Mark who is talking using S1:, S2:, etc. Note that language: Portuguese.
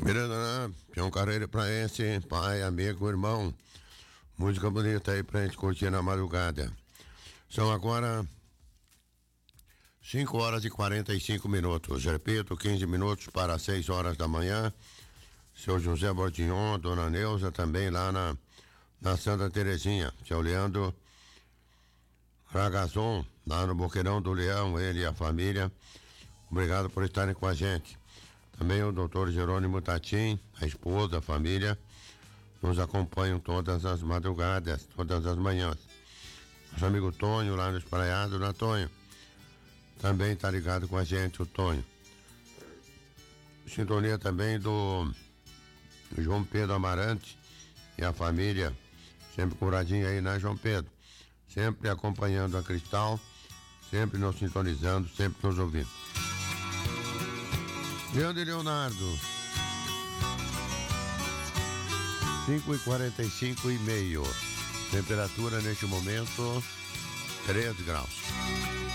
S1: Miranda, João Carreira pra esse, pai, amigo, irmão. Música bonita aí pra gente curtir na madrugada. São agora 5 horas e 45 minutos. Repito, 15 minutos para 6 horas da manhã. Seu José Bordignon, Dona Neuza, também lá na Santa Terezinha. Seu Leandro Ragazon, lá no Boqueirão do Leão, ele e a família. Obrigado por estarem com a gente. Também o doutor Jerônimo Tatim, a esposa, a família, nos acompanham todas as madrugadas, todas as manhãs. Nosso amigo Tonho, lá no Espraiado, né, Tonho? Também está ligado com a gente, o Tonho. Sintonia também do João Pedro Amarante e a família, sempre curadinho aí, né, João Pedro? Sempre acompanhando a Cristal, sempre nos sintonizando, sempre nos ouvindo. Grande Leonardo, 5h45 e meio. Temperatura neste momento 3 graus.